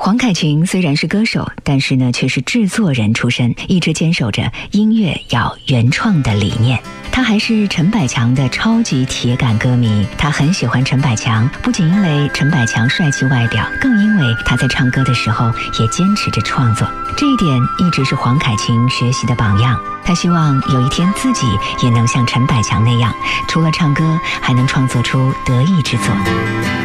黄凯芹虽然是歌手，但是呢，却是制作人出身，一直坚守着音乐要原创的理念。他还是陈百强的超级铁杆歌迷，他很喜欢陈百强，不仅因为陈百强帅气外表，更因为他在唱歌的时候也坚持着创作，这一点一直是黄凯芹学习的榜样。他希望有一天自己也能像陈百强那样，除了唱歌，还能创作出得意之作。